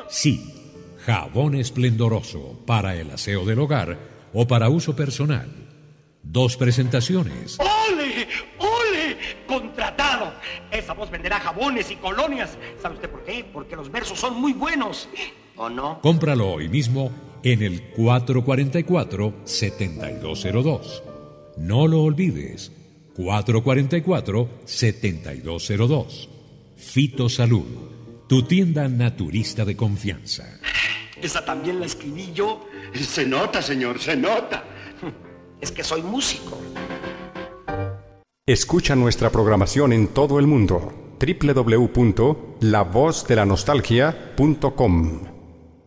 Sí, jabón esplendoroso para el aseo del hogar o para uso personal. 2 presentaciones. ¡Ole! ¡Ole! ¡Contratado! Esa voz venderá jabones y colonias. ¿Sabe usted por qué? Porque los versos son muy buenos. ¿O no? Cómpralo hoy mismo en el 444-7202. No lo olvides. 444-7202. Fitosalud, tu tienda naturista de confianza. Esa también la escribí yo. Se nota, señor, se nota. Es que soy músico. Escucha nuestra programación en todo el mundo. www.lavozdelanostaljia.com